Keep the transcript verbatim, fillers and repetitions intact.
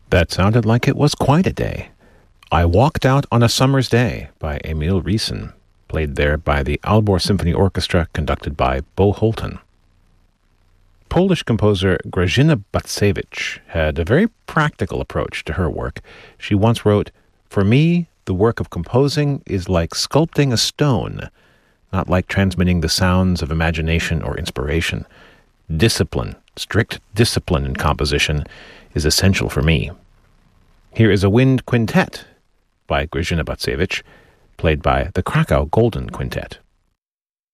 That sounded like it was quite a day. I Walked Out on a Summer's Day by Emil Riesen, played there by the Aalborg Symphony Orchestra, conducted by Bo Holten. Polish composer Grażyna Bacewicz had a very practical approach to her work. She once wrote, "For me, the work of composing is like sculpting a stone, not like transmitting the sounds of imagination or inspiration. Discipline, strict discipline in composition, is essential for me." Here is a wind quintet by Grażyna Bacewicz, played by the Krakow Golden Quintet.